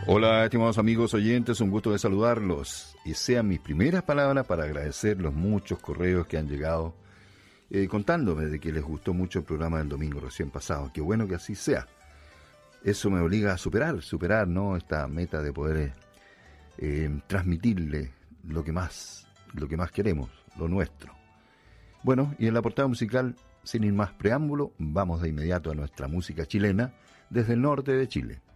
Hola, estimados amigos oyentes, un gusto de saludarlos. Y sean mis primeras palabras para agradecer los muchos correos que han llegado contándome de que les gustó mucho el programa del domingo recién pasado. Qué bueno que así sea. Eso me obliga a superar, ¿no?, esta meta de poder transmitirle lo que más queremos, lo nuestro. Bueno, y en la portada musical, sin ir más preámbulo, vamos de inmediato a nuestra música chilena desde el norte de Chile.